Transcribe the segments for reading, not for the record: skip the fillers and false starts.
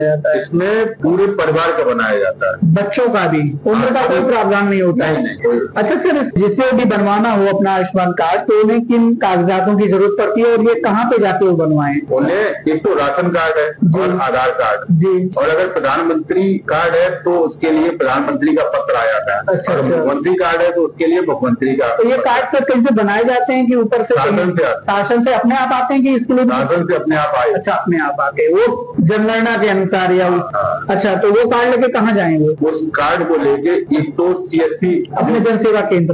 इसमें पूरे परिवार का बनाया जाता है, बच्चों का भी, उम्र का कोई प्रावधान नहीं होता है। नहीं। अच्छा सर, जिसे भी बनवाना हो अपना आयुष्मान कार्ड तो उन्हें किन कागजातों की जरूरत पड़ती है और ये कहाँ पे जाके वो बनवाएं? उन्हें एक तो राशन कार्ड है और आधार कार्ड जी, और अगर प्रधानमंत्री कार्ड है तो उसके लिए प्रधानमंत्री का पत्र आ जाता है। अच्छा, और मुख्यमंत्री कार्ड है तो उसके लिए मुख्यमंत्री का। तो ये कार्ड सर कैसे बनाए जाते हैं कि ऊपर से शासन से अपने आप आते हैं कि इसके लिए शासन से अपने आप आए? अच्छा, अपने आप आते हैं वो जनगणना के अनुसार या अच्छा, तो वो कार्ड लेके कहाँ जाएंगे? उस कार्ड को लेके एक तो CSC अपने जन सेवा केंद्र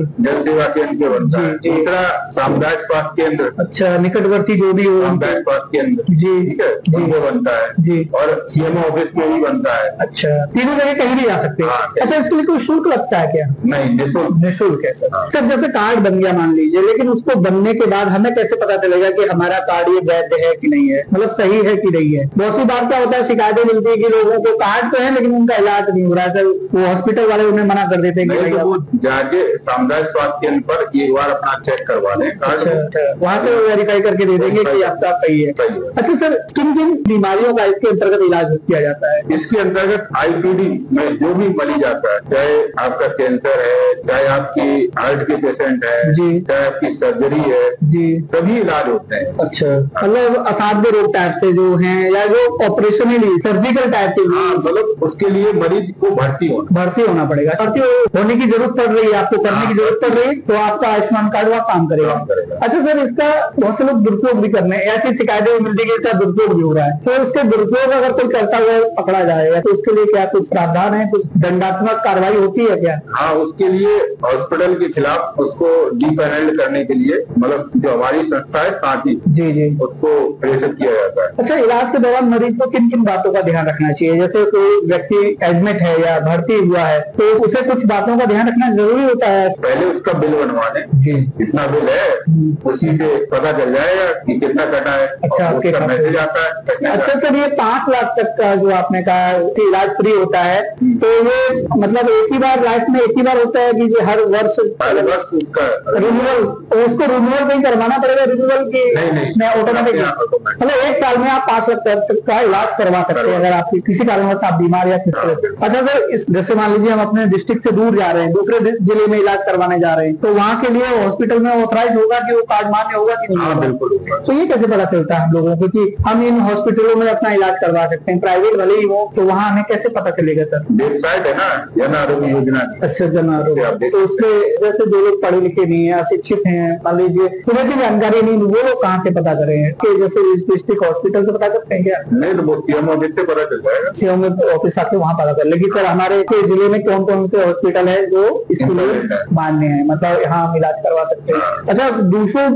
पे बनता है, दूसरा सामुदायिक स्वास्थ्य केंद्र, अच्छा, निकटवर्ती जो भी हो सामुदायिक स्वास्थ्य केंद्र, जी, ठीक है, उनको बनता है जी, और CMO ऑफिस में भी बनता है। अच्छा, तीनों जगह कहीं भी जा सकते हैं। अच्छा, इसके लिए कोई शुल्क लगता है क्या? नहीं, निःशुल्क है सर। सर जैसे कार्ड बन गया मान लीजिए, लेकिन उसको बनने के बाद हमें कैसे पता चलेगा कि हमारा कार्ड ये वैध है कि नहीं है, मतलब सही है कि नहीं है? बहुत सी बार क्या होता है, शिकायतें मिलती है कि लोगों को कार्ड तो है लेकिन उनका इलाज नहीं हो रहा है सर, वो हॉस्पिटल वाले उन्हें मना कर देते हैं कि वो जाके सामुदायिक स्वास्थ्य केंद्र पर एक बार अपना चेक करवा लें कार्ड। अच्छा, वहाँ से वो वेरीफाई करके दे देंगे कि आपका सही है। अच्छा सर, किन किन बीमारियों का इसके अंतर्गत इलाज किया जाता है? इसके अंतर्गत IPD में जो भी मरी जाता है, चाहे आपका कैंसर है, चाहे आपकी हार्ट के पेशेंट है जी, चाहे आपकी सर्जरी है जी, सभी इलाज होते हैं। अच्छा, मतलब असाध्य रोग टाइप से जो है या जो ऑपरेशनली सर्जिकल टाइप के? हाँ, मतलब उसके लिए मरीज को भर्ती होना पड़ेगा। भर्ती होने की जरूरत पड़ रही है, आपको करने की जरूरत पड़ रही है तो आपका आयुष्मान कार्ड वहाँ काम करेगा। अच्छा सर, इसका बहुत से लोग दुरुपयोग भी करने, ऐसी शिकायतें मिलती है कि इसका दुरुपयोग भी हो रहा है, तो उसके दुरुपयोग अगर कोई करता हुआ पकड़ा जाएगा तो उसके लिए क्या कुछ प्रावधान है, कुछ दंडात्मक कार्रवाई होती है क्या? हाँ, उसके लिए हॉस्पिटल के खिलाफ उसको डिपैनल्ड करने के लिए मतलब जो हमारी संस्था है साथी जी जी उसको प्रेषित किया जाता है। अच्छा, इलाज के दौरान मरीज को किन किन बातों का ध्यान रखना चाहिए? जैसे कोई व्यक्ति एडमिट है या भर्ती हुआ है तो उसे कुछ बातों का ध्यान रखना जरूरी होता है। पहले उसका बिल बनवा लें जी, कितना बिल है उसी से पता चल जाएगा कि कितना कटा है। अच्छा, उसका मैसेज आता है। अच्छा सर, ये 5 लाख तक का जो आपने कहा इलाज फ्री होता है, तो ये मतलब एक ही बार लाइफ में एक ही बार होता है कि हर वर्ष उसका रिन्यूअल, उसको रिन्यूअल नहीं करवाना पड़ेगा? रिन्यूअल की नहीं, ऑटोमेटिक, मतलब 1 साल में आप 5 लाख तक का इलाज करवा सकते हैं अगर आपकी किसी कारणवश आप बीमार या किस तरह। अच्छा सर, इस जैसे मान लीजिए हम अपने डिस्ट्रिक्ट से दूर जा रहे हैं, दूसरे जिले में इलाज करवाने जा रहे हैं, तो वहाँ के लिए हॉस्पिटल में ऑथराइज होगा कि वो कार्ड मान्य होगा कि नहीं? हाँ, बिल्कुल। तो ये कैसे पता चलता है हम लोगों को कि हम इन हॉस्पिटलों में अपना इलाज करवा सकते हैं, प्राइवेट भले ही हो, तो वहाँ हमें कैसे पता चलेगा सर? वेबसाइट है ना जन आरोग्य योजना की। अच्छा, जन आरोग्य, तो उसके जैसे जो लोग पढ़े लिखे नहीं है, अशिक्षित हैं, मान लीजिए उन्हें की जानकारी नहीं, वो लोग कहाँ से पता करें? जैसे डिस्ट्रिक्ट हॉस्पिटल से पता करते हैं क्या? नहीं, तो वो CMO ऑफिस से पता चल जाएगा। CMO ऑफिस आके वहाँ पता कर लेकिन सर हमारे जिले में कौन कौन से हॉस्पिटल है जो इसके लिए मान्य है, मतलब यहाँ हम इलाज करवा सकते हैं? अच्छा, दूसरे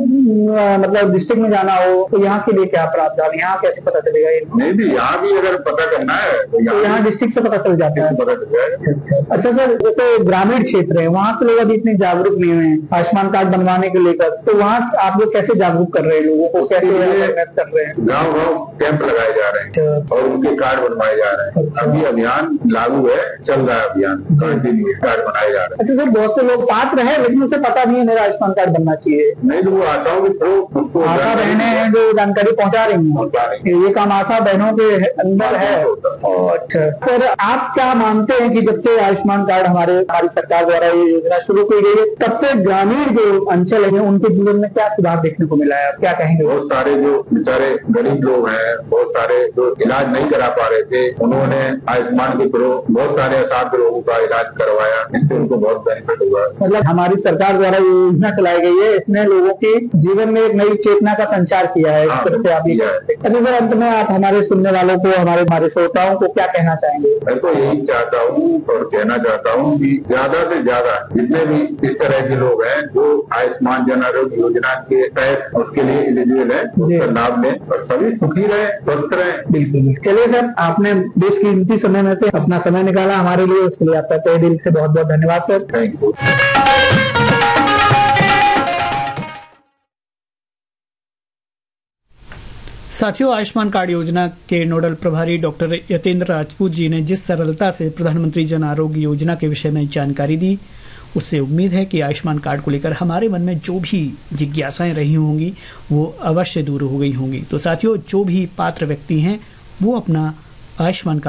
मतलब डिस्ट्रिक्ट में जाना हो तो यहाँ के लिए क्या प्रावधान, यहाँ कैसे पता चलेगा? नहीं भी यहाँ भी अगर पता करना है तो यहाँ डिस्ट्रिक्ट से पता चल जाता है, पता चल जाएगा। अच्छा सर, जैसे ग्रामीण क्षेत्र है वहाँ के लोग अभी इतने जागरूक नहीं हुए आयुष्मान कार्ड बनवाने को लेकर, तो वहाँ आप लोग कैसे जागरूक कर रहे हैं लोगों को, कैसे कर रहे हैं? गाँव-गाँव कैंप लगाए जा रहे हैं और उनके कार्ड बनवाए जा रहे हैं। अभी अभियान लागू है, चल रहा है अभियान, कंटिन्यू कार्ड बनाए जा रहे हैं। अच्छा सर, बहुत से लोग पात्र है लेकिन उसे पता नहीं है मेरा आयुष्मान कार्ड बनना चाहिए। नहीं, तो वो आशाओं के थ्रू उनको आशा बहनें हैं जो जानकारी पहुँचा रही है, ये काम आशा बहनों के अंदर है। अच्छा सर, आप क्या मानते हैं कि जब से आयुष्मान कार्ड हमारी सरकार द्वारा ये योजना शुरू की गई है तब से ग्रामीण जो अंचल है उनके जीवन में क्या सुधार देखने को मिला है, आप क्या कहेंगे? बहुत सारे जो बेचारे गरीब लोग हैं, बहुत सारे जो इलाज नहीं करा पा रहे थे, उन्होंने आयुष्मान के थ्रू बहुत सारे असाध्य लोगों का इलाज करवाया, इससे उनको बहुत बेनिफिट हुआ। मतलब हमारी सरकार द्वारा ये योजना चलाई गई है, इसने लोगों के जीवन में एक नई चेतना का संचार किया है। इस तरह से आप अच्छा सर, अंत में आप हमारे सुनने वालों को, हमारे श्रोताओं को क्या कहना चाहेंगे? मैं तो यही चाहता हूँ और कहना चाहता हूँ कि ज्यादा से ज्यादा जितने भी इस तरह के लोग हैं जो आयुष्मान जन आरोग्य योजना के तहत उसके लिए एलिजिबल है, उसका लाभ लें और सभी सुखी रहे, स्वस्थ रहे। बिल्कुल। चलिए सर, आपने बेशकीमती समय में से अपना समय निकाला हमारे लिए, उसके लिए आपका तहे दिल से बहुत बहुत धन्यवाद सर। Thank you. साथियों, आयुष्मान कार्ड योजना के नोडल प्रभारी डॉक्टर यतेंद्र राजपूत जी ने जिस सरलता से प्रधानमंत्री जन आरोग्य योजना के विषय में जानकारी दी, उससे उम्मीद है कि आयुष्मान कार्ड को लेकर हमारे मन में जो भी जिज्ञासाएं रही होंगी वो अवश्य दूर हो गई होंगी। तो साथियों, जो भी पात्र व्यक्ति हैं वो अपना आयुष्मान कार्ड